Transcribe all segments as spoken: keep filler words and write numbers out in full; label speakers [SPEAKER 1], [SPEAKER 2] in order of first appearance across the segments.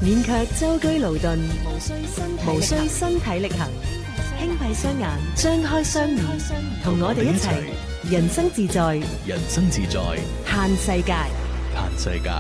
[SPEAKER 1] 免卻舟車勞頓，
[SPEAKER 2] 無需身體
[SPEAKER 1] 無需身體力行，輕閉雙眼，張開雙耳，同我哋一齊人生自在，
[SPEAKER 3] 人生自在，
[SPEAKER 1] 嘆世界，
[SPEAKER 3] 嘆世界。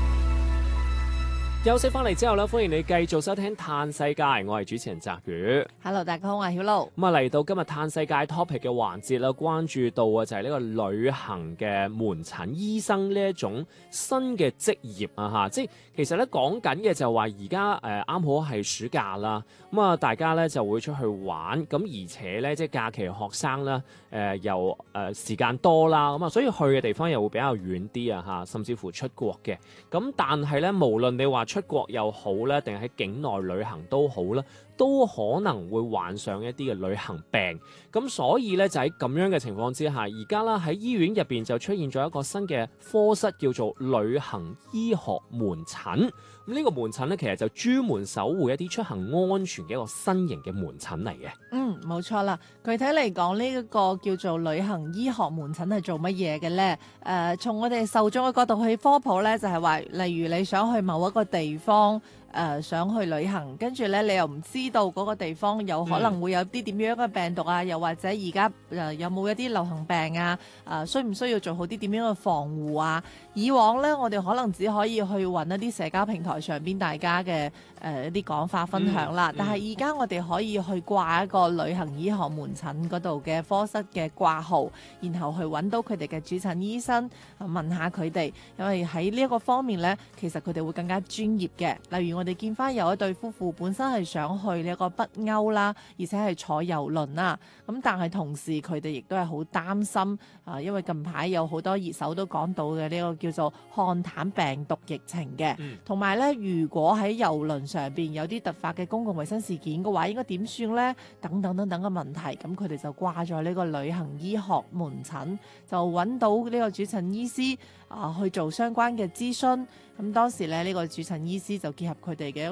[SPEAKER 4] 休息翻嚟之後咧，歡迎你繼續收聽《嘆世界》，我係主持人澤宇。
[SPEAKER 2] Hello， 大家好，我係曉露。
[SPEAKER 4] 咁啊，嚟到今日《嘆世界》topic 嘅環節啦，關注到啊就係呢個旅行嘅門診醫生呢一種新嘅職業啊嚇，即係其實咧講緊嘅就話而家誒啱好係暑假啦，咁啊大家咧就會出去玩，咁而且咧即係假期學生啦誒、呃、又誒、呃、時間多啦，咁啊所以去嘅地方又會比較遠啲啊嚇，甚至乎出國嘅。咁但係咧，無論你話出國又好咧，定係喺境內旅行都好啦，都可能會患上一啲嘅旅行病。咁所以咧就喺咁樣嘅情況之下，而家啦喺醫院入邊就出現咗一個新嘅科室，叫做旅行醫學門診。咁呢個門診咧，其實就專門守護一啲出行安全嘅一個新型嘅門診嚟嘅。
[SPEAKER 2] 嗯，冇錯啦。具體嚟講，呢、這、一個叫做旅行醫學門診係做乜嘢嘅咧？誒、呃，從我哋受眾嘅角度去科普咧，就係、是、話，例如你想去某一個地方。誒、呃、想去旅行，跟住咧你又唔知道嗰個地方有可能會有啲點樣嘅病毒啊，嗯、又或者而家誒有冇一啲流行病啊？誒、呃、需唔需要做好啲點樣嘅防護啊？以往咧我哋可能只可以去揾一啲社交平台上邊大家嘅誒一啲講法分享啦，嗯嗯、但係而家我哋可以去掛一個旅行醫學門診嗰度嘅科室嘅掛號，然後去揾到佢哋嘅主診醫生，問下佢哋，因為喺呢一個方面咧，其實佢哋會更加專業嘅。例如我哋見翻有一對夫婦本身係想去呢一個北歐啦，而且係坐郵輪啦。咁但係同時佢哋亦都係好擔心啊，因為近排有好多熱搜都講到嘅呢個叫做漢坦病毒疫情嘅，同埋咧如果喺郵輪上邊有啲突發嘅公共衛生事件嘅話，應該點算呢？等等等等嘅問題，咁佢哋就掛咗呢個旅行醫學門診，就揾到呢個主診醫師啊去做相關嘅諮詢。咁當時咧呢、呢個主診醫師就結合佢哋嘅